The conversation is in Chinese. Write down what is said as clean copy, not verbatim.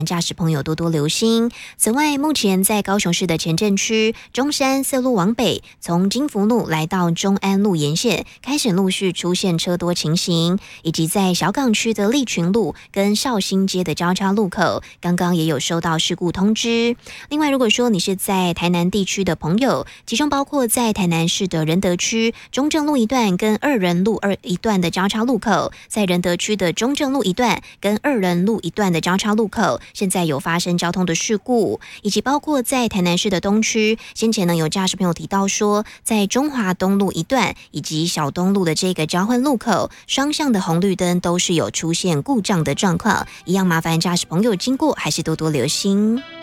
驾驶朋友多多留心。此外，目前在高雄市的前镇区中山四路往北，从金福路来到中安路沿线，开始陆续出现车多情形，以及在小港区的利群路跟绍兴街的交叉路口，刚刚也有收到事故通知。另外，如果说你是在台南地区的朋友，其中包括在台南市的仁德区中正路一段跟二仁路一段的交叉路口，在仁德区的中正路一段跟二仁路一段的交叉路口，现在有发生交通的事故，以及包括在台南市的东区，先前呢有驾驶朋友提到说，在中华东路一段以及小东路的这个交汇路口，双向的红绿灯都是有出现故障的状况，一样麻烦驾驶朋友经过还是多多留心。